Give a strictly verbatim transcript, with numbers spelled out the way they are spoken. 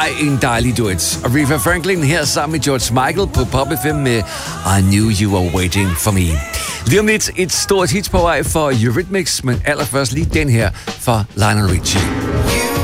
Ej, en dejlig duet. Aretha Franklin her sammen med George Michael på Pop F M med I Knew You Were Waiting For Me. Lige om lidt et stort hit på vej for Eurythmics, men allerførst lige den her for Lionel Richie.